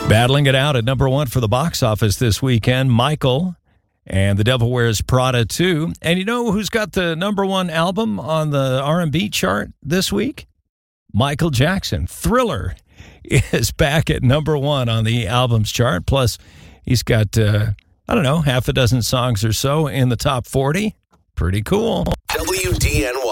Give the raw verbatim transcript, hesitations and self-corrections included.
Battling it out at number one for the box office this weekend, Michael and The Devil Wears Prada two. And you know who's got the number one album on the R and B chart this week? Michael Jackson. Thriller is back at number one on the albums chart. Plus, he's got, uh, I don't know, half a dozen songs or so in the top forty. Pretty cool. W D N Y